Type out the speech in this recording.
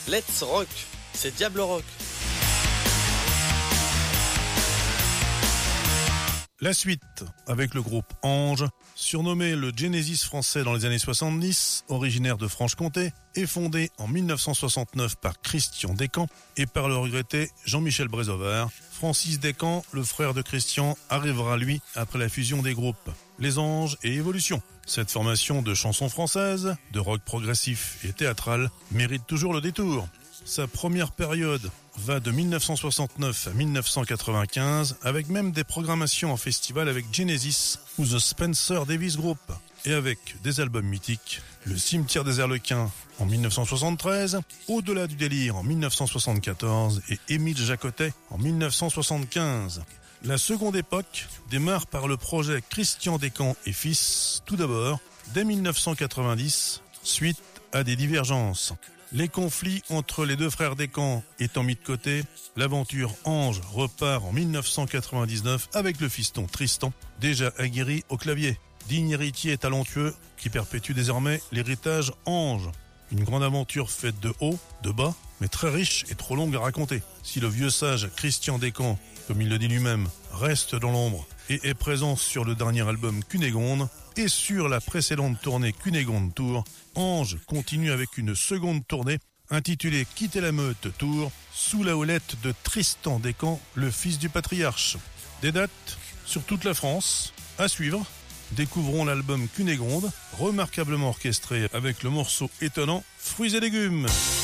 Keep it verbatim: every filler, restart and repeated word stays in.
Let's Rock, c'est Diable Rock. La suite avec le groupe Ange, surnommé le Genesis français dans les années soixante-dix, originaire de Franche-Comté, et fondé en mille neuf cent soixante-neuf par Christian Descamps et par le regretté Jean-Michel Brézover. Francis Descamps, le frère de Christian, arrivera lui après la fusion des groupes Les Anges et Évolution. Cette formation de chansons françaises, de rock progressif et théâtral mérite toujours le détour. Sa première période va de mille neuf cent soixante-neuf à mille neuf cent quatre-vingt-quinze, avec même des programmations en festival avec Genesis ou The Spencer Davis Group, et avec des albums mythiques, Le Cimetière des Arlequins en mille neuf cent soixante-treize, Au-delà du délire en mille neuf cent soixante-quatorze et Émile Jacotet en mille neuf cent soixante-quinze. La seconde époque démarre par le projet Christian Descamps et Fils, tout d'abord, dès mille neuf cent quatre-vingt-dix, suite à des divergences. Les conflits entre les deux frères Descamps étant mis de côté, l'aventure Ange repart en mille neuf cent quatre-vingt-dix-neuf avec le fiston Tristan, déjà aguerri au clavier. Digne héritier et talentueux qui perpétue désormais l'héritage Ange. Une grande aventure faite de haut, de bas, mais très riche et trop longue à raconter. Si le vieux sage Christian Descamps, comme il le dit lui-même, reste dans l'ombre et est présent sur le dernier album Cunégonde et sur la précédente tournée Cunégonde Tour, Ange continue avec une seconde tournée intitulée Quitter la meute Tour, sous la houlette de Tristan Descamps, le fils du patriarche. Des dates sur toute la France, à suivre. Découvrons l'album Cunégonde, remarquablement orchestré avec le morceau étonnant Fruits et légumes.